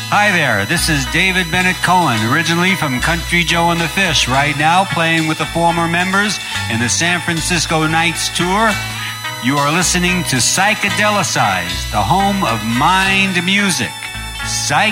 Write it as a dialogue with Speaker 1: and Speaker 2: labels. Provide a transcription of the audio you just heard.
Speaker 1: Hi there, this is David Bennett Cohen, originally from Country Joe and the Fish, right now playing with the former members in the San Francisco Nights Tour. You are listening to Psychedelicize, the home of mind music.